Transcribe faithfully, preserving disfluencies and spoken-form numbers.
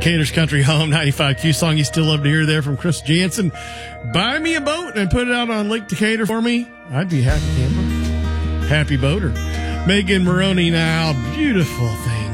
Decatur's Country Home, ninety-five Q song you still love to hear there from Chris Jansen. Buy me a boat and put it out on Lake Decatur for me. I'd be happy camper. Happy boater. Megan Maroney now. Beautiful thing.